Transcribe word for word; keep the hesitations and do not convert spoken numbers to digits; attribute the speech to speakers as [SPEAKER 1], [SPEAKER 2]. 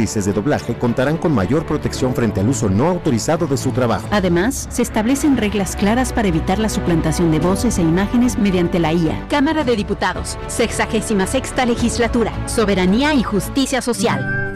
[SPEAKER 1] actrices de doblaje contarán con mayor protección frente al uso no autorizado de su trabajo.
[SPEAKER 2] Además, se establecen reglas claras para evitar la suplantación de voces e imágenes mediante la I A.
[SPEAKER 3] Cámara de Diputados, sexagésima sexta legislatura, Soberanía y Justicia Social.